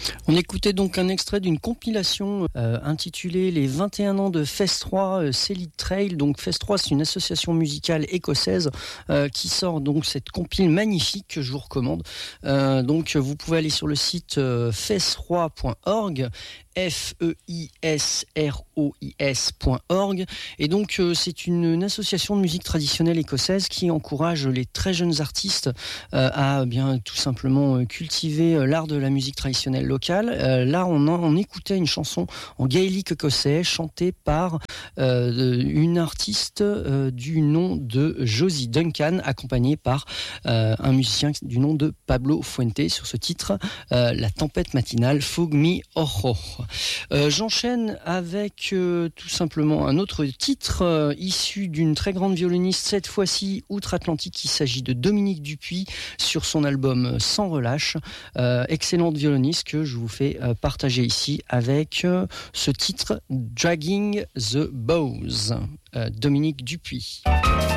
On écoutait donc un extrait d'une compilation intitulée Les 21 ans de Fest3 Céline Trail. Donc Fest3, c'est une association musicale écossaise qui sort donc cette compile magnifique que je vous recommande. Donc vous pouvez aller sur le site fest3.org. FEISROIS.org et donc c'est une association de musique traditionnelle écossaise qui encourage les très jeunes artistes à bien tout simplement cultiver l'art de la musique traditionnelle locale. Là on écoutait une chanson en gaélique écossais chantée par une artiste du nom de Josie Duncan, accompagnée par un musicien du nom de Pablo Fuente sur ce titre La tempête matinale Fug Mi Ojo. J'enchaîne avec tout simplement un autre titre issu d'une très grande violoniste, cette fois-ci outre-Atlantique. Il s'agit de Dominique Dupuis sur son album Sans relâche. Excellente violoniste que je vous fais partager ici avec ce titre Dragging the Bows. Dominique Dupuis.